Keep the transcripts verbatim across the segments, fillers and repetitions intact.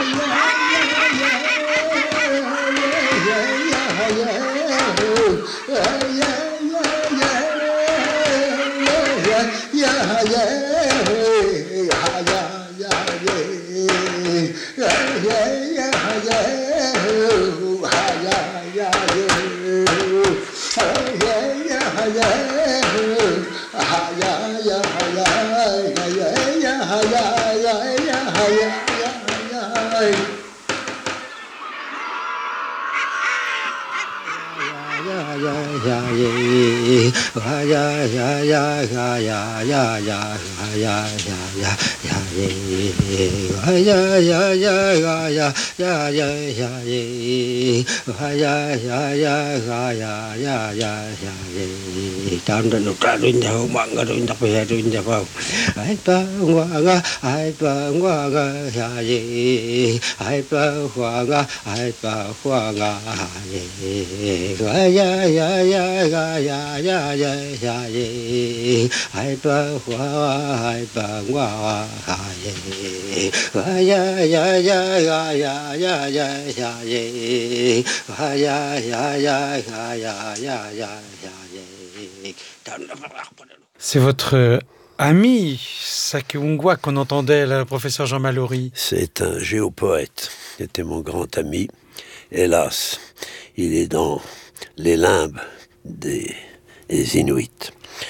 C'est votre ami Sakungwa qu'on entendait, le professeur Jean Mallory. C'est un géopoète. C'était mon grand ami. Hélas, il est dans les limbes des, des Inuits.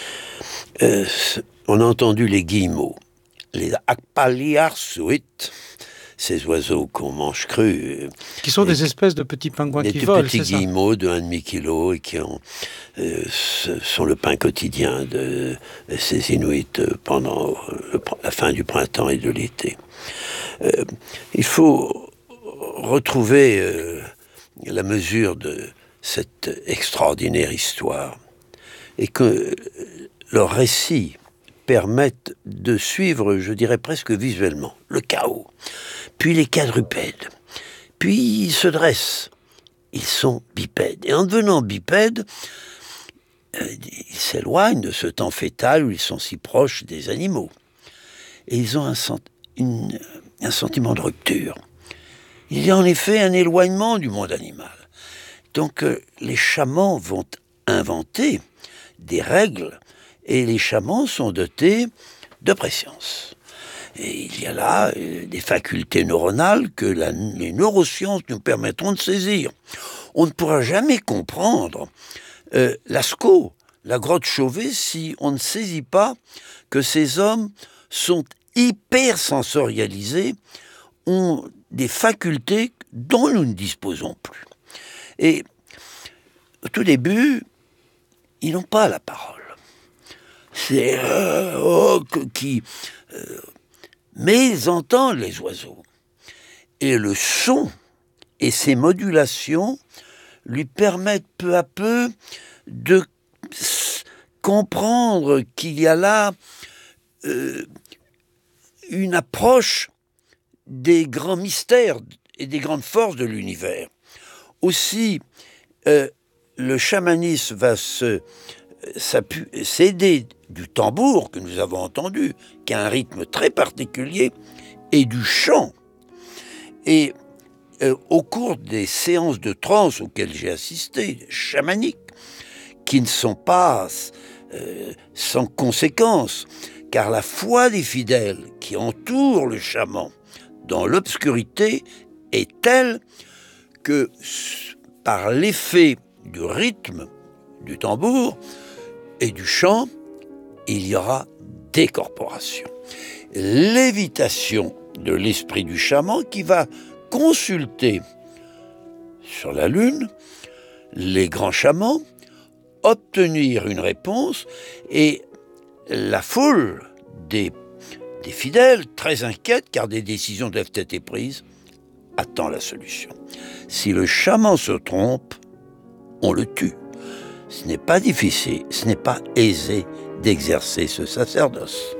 Euh, on a entendu les guillemots, les akpaliarsuit, ces oiseaux qu'on mange crus. Qui sont des espèces de petits pingouins qui volent, c'est ça ? Des petits guillemots de un virgule cinq kilo et qui ont, euh, sont le pain quotidien de, de ces Inuits pendant le, la fin du printemps et de l'été. Euh, il faut retrouver euh, la mesure de cette extraordinaire histoire et que leurs récits permettent de suivre, je dirais presque visuellement, le chaos, puis les quadrupèdes, puis ils se dressent, ils sont bipèdes. Et en devenant bipèdes, euh, ils s'éloignent de ce temps fœtal où ils sont si proches des animaux. Et ils ont un, sent- une, un sentiment de rupture. Il y a en effet un éloignement du monde animal. Donc euh, les chamans vont inventer des règles et les chamans sont dotés de préscience. Et il y a là euh, des facultés neuronales que la, les neurosciences nous permettront de saisir. On ne pourra jamais comprendre euh, Lascaux, la grotte Chauvet, si on ne saisit pas que ces hommes sont hyper sensorialisés, ont des facultés dont nous ne disposons plus. Et au tout début, ils n'ont pas la parole. C'est euh, oh, qui, euh, mais ils entendent les oiseaux. Et le son et ses modulations lui permettent peu à peu de s- comprendre qu'il y a là euh, une approche des grands mystères et des grandes forces de l'univers. Aussi, euh, le chamanisme va se, s'aider du tambour que nous avons entendu, qui a un rythme très particulier, et du chant. Et euh, au cours des séances de transe auxquelles j'ai assisté, chamaniques, qui ne sont pas euh, sans conséquence, car la foi des fidèles qui entourent le chaman dans l'obscurité est telle que, par l'effet du rythme du tambour et du chant, il y aura décorporation. Lévitation de l'esprit du chaman qui va consulter sur la lune les grands chamans, obtenir une réponse, et la foule des, des fidèles, très inquiète car des décisions doivent être prises, attend la solution. Si le chaman se trompe, on le tue. Ce n'est pas difficile, ce n'est pas aisé d'exercer ce sacerdoce.